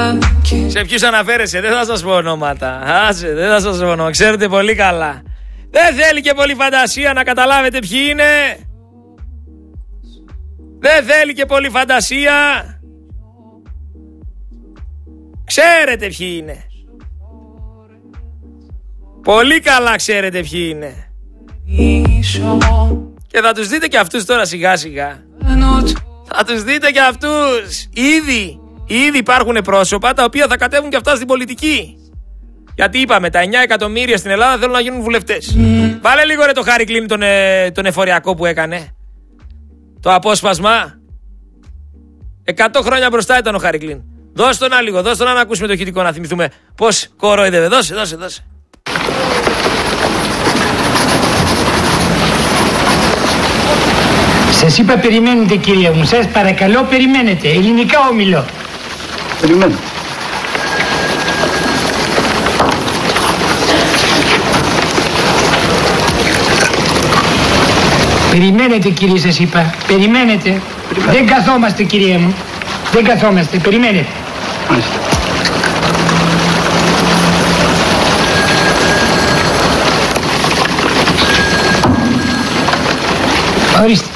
Σε ποιους αναφέρεσαι, δεν θα σας πω ονόματα. Άσε, δεν θα σας πω ονόματα, ξέρετε πολύ καλά. Δεν θέλει και πολύ φαντασία να καταλάβετε ποιοι είναι. Δεν θέλει και πολύ φαντασία. Ξέρετε ποιοι είναι. Πολύ καλά ξέρετε ποιοι είναι. Και θα τους δείτε και αυτούς τώρα σιγά σιγά. Θα τους δείτε και αυτούς. Ήδη υπάρχουν πρόσωπα τα οποία θα κατέβουν και αυτά στην πολιτική. Γιατί είπαμε, τα 9 εκατομμύρια στην Ελλάδα θέλουν να γίνουν βουλευτές. Βάλε λίγο ρε το Χάρη Κλίν τον εφοριακό που έκανε. Το απόσπασμα. 100 χρόνια μπροστά ήταν ο Χάρη Κλίν. Δώσ' τον λίγο, δώσ' τον να ακούσουμε το ηχητικό να θυμηθούμε πώς κορόιδευε. Δώσε. Σας είπα περιμένετε κυρία μου, σας παρακαλώ περιμένετε. Ελληνικά ομιλώ. Περιμένω. Περιμένετε κύριε, σας είπα. Περιμένετε. Δεν καθόμαστε κυρία μου. Δεν καθόμαστε. Περιμένετε. Μάλιστα. Ορίστε.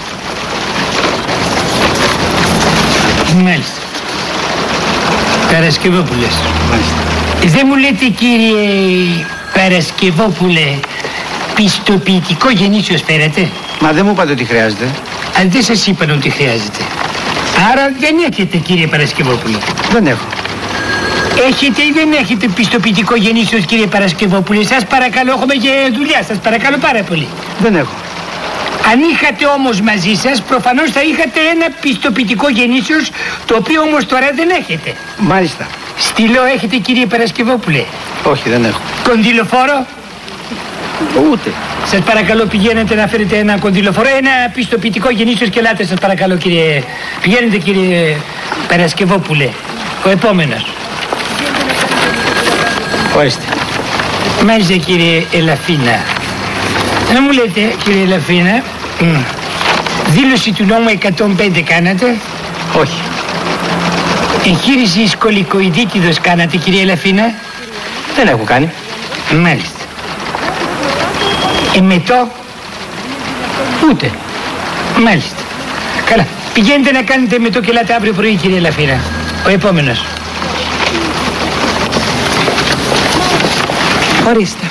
Μάλιστα. Παρασκευόπουλες. Μάλιστα. Δεν μου λέτε κύριε Παρασκευόπουλε, πιστοποιητικό γεννήσεως φέρατε? Μα δεν μου είπατε ότι χρειάζεται. Αν δεν σας είπαν ότι χρειάζεται. Άρα δεν έχετε κύριε Παρασκευόπουλε. Δεν έχω. Έχετε ή δεν έχετε πιστοποιητικό γεννήσεως κύριε Παρασκευόπουλε? Σας παρακαλώ, έχουμε και δουλειά, σας παρακαλώ πάρα πολύ. Δεν έχω. Αν είχατε όμως μαζί σας, προφανώς θα είχατε ένα πιστοποιητικό γεννήσεως, το οποίο όμως τώρα δεν έχετε. Μάλιστα. Στυλό έχετε κύριε Παρασκευόπουλε? Όχι, δεν έχω. Κονδυλοφόρο? Ούτε. Σας παρακαλώ πηγαίνετε να φέρετε ένα κονδυλοφόρο, ένα πιστοποιητικό γεννήσεως και ελάτε σας παρακαλώ κύριε. Πηγαίνετε κύριε Παρασκευόπουλε. Ο επόμενος. Ορίστε. Μάλιστα κύριε Ελαφίνα. Να μου λέτε κύριε Ελαφίνα, δήλωση του νόμου 105 κάνατε? Όχι. Εγχείρηση σκολικοειδίτιδος κάνατε κύριε Ελαφίνα? Δεν έχω κάνει. Μάλιστα. Εμετό? Ούτε. Μάλιστα. Καλά. Πηγαίνετε να κάνετε εμετό και ελάτε αύριο πρωί κύριε Ελαφίνα. Ο επόμενος. Ορίστε.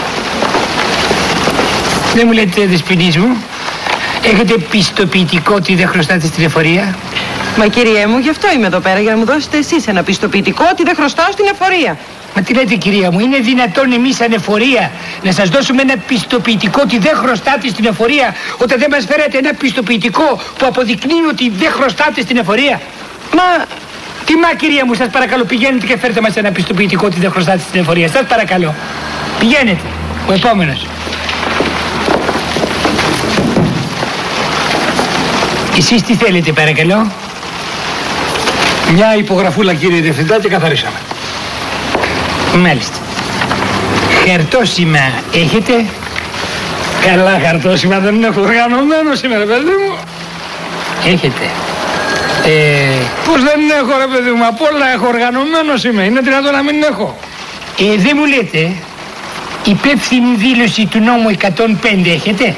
Δεν μου λέτε δεσποινής μου, έχετε πιστοποιητικό ότι δεν χρωστάτε στην εφορία? Μα κυριέ μου, γι' αυτό είμαι εδώ πέρα, για να μου δώσετε εσείς ένα πιστοποιητικό ότι δεν χρωστάω στην εφορία. Μα τι λέτε κυρία μου, είναι δυνατόν εμείς σαν εφορία να σας δώσουμε ένα πιστοποιητικό ότι δεν χρωστάτε στην εφορία, όταν δεν μας φέρατε ένα πιστοποιητικό που αποδεικνύει ότι δεν χρωστάτε στην εφορία? Μα... Τι μα κυρία μου, σας παρακαλώ, πηγαίνετε και φέρτε μας ένα πιστοποιητικό ότι δεν χρωστάτε στην εφορία. Σας παρακαλώ. Πηγαίνετε. Ο επόμενος. Εσείς τι θέλετε παρακαλώ? Μια υπογραφούλα κύριε Διευθυντά και καθαρίσαμε. Μάλιστα. Χαρτόσημα έχετε? Καλά χαρτόσημα δεν έχω, οργανωμένο σήμερα παιδί μου. Έχετε. Πώς δεν έχω ρε παιδί μου, απ' όλα έχω, οργανωμένος είμαι, είναι δυνατόν να μην έχω? Δεν μου λέτε, υπεύθυνη δήλωση του νόμου 105 έχετε?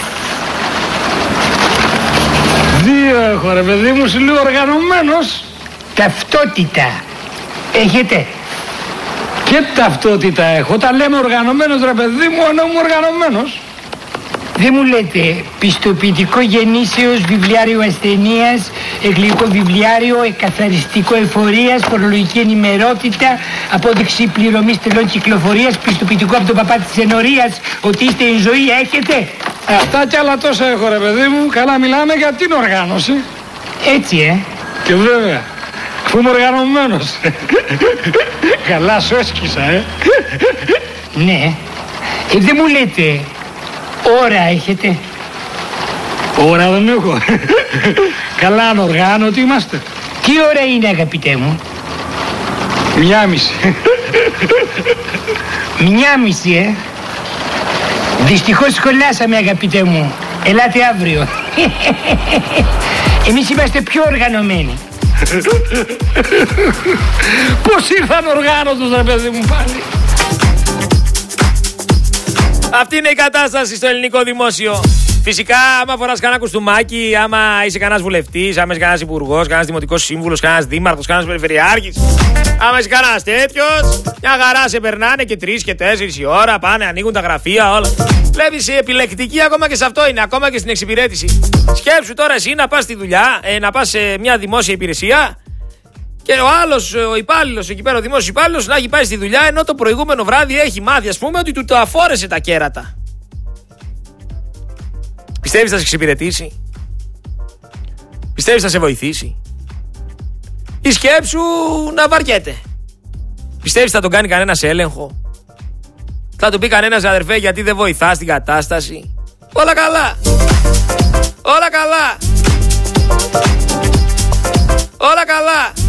Δύο έχω ρε παιδί μου, σου λέω οργανωμένος. Ταυτότητα έχετε? Και ταυτότητα έχω, όταν λέμε οργανωμένος ρε παιδί μου, εννοούμε οργανωμένος. Δεν μου λέτε πιστοποιητικό γεννήσεως, βιβλιάριο ασθενείας, εγγλικό βιβλιάριο, εκαθαριστικό εφορίας, φορολογική ενημερότητα, απόδειξη πληρωμής τελών κυκλοφορίας, πιστοποιητικό από τον παπά της ενορίας ότι είστε εν ζωή έχετε? Αυτά κι άλλα τόσα έχω ρε παιδί μου, καλά μιλάμε για την οργάνωση. Έτσι Και βέβαια, αφού είμαι οργανωμένος. Καλά σου έσκυσα Ναι. Δεν μου λέτε ώρα έχετε? Ώρα δεν έχω. Καλά ανοργάνωτοι είμαστε. Τι ώρα είναι αγαπητέ μου? 1:30. 1:30 Δυστυχώς σχολιάσαμε αγαπητέ μου. Ελάτε αύριο. Εμείς είμαστε πιο οργανωμένοι. Πώς Πώς ήρθαν οργάνωτος, ρε παιδί μου, πάλι. Αυτή είναι η κατάσταση στο ελληνικό δημόσιο. Φυσικά, άμα φοράς κανένα κουστούμάκι, άμα είσαι κανένας βουλευτής, άμα είσαι κανένας υπουργός, κανένας δημοτικός σύμβουλος, κανένας δήμαρχος, κανένας περιφερειάρχης, άμα είσαι κανένας τέτοιος, μια χαρά σε περνάνε και 3 και 4 η ώρα, πάνε, ανοίγουν τα γραφεία, όλα. Βλέπεις, επιλεκτική ακόμα και σε αυτό είναι, ακόμα και στην εξυπηρέτηση. Σκέψου τώρα εσύ να πας στη δουλειά, να πας σε μια δημόσια υπηρεσία και ο άλλος, ο υπάλληλος, εκεί πέρα ο δημόσιος υπάλληλος, να έχει πάει στη δουλειά ενώ το προηγούμενο βράδυ έχει μάθει, ας πούμε, ότι του το αφόρεσε τα κέρατα. Πιστεύεις θα σε εξυπηρετήσει? Πιστεύεις θα σε βοηθήσει? Η σκέψου να βαριέται. Πιστεύεις θα τον κάνει κανένας έλεγχο? Θα του πει κανένας, αδερφέ, γιατί δεν βοηθάς την κατάσταση? Όλα καλά. Όλα καλά. Όλα καλά.